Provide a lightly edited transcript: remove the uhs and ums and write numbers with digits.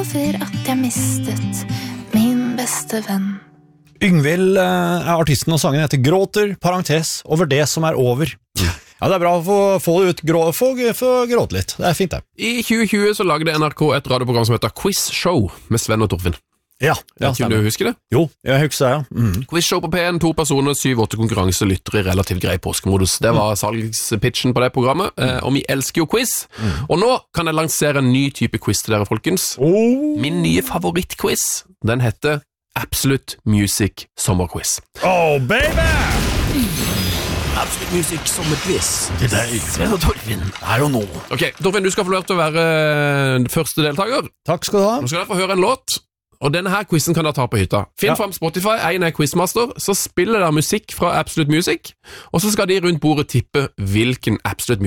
over at jeg mistet min beste venn. Yngvild artisten, og sangen heter Gråter, parentes, over det som over. Ja, det bra å få det ut, få gråte litt, det fint det. I 2020 så lagde NRK et radioprogram som heter Quiz Show med Sven og Torfinn. Ja, Kunne du huske det? Jo, jeg husker det, ja. Quiz Show på P1, 2 personer, 7-8 konkurranselyttere i relativt grei påskemodus. Det var salgspitchen på det programmet, og vi elsker jo quiz. Og nå kan jeg lansere en ny type quiz til dere, folkens. Min nye favorittquiz, den heter Absolute Music Sommerquiz. Oh, baby! Absolute Music Sommerquiz. Til deg, Sven og Torfinn. Her og nå. Ok, Torfinn, du skal få lov til å være første deltaker. Takk skal du ha. Nå skal dere få høre en låt, og denne her quizen kan dere ta på hytta. Finn frem Spotify, en quizmaster, så spiller dere musikk fra Absolute Music, og så skal de rundt bordet tippe hvilken Absolute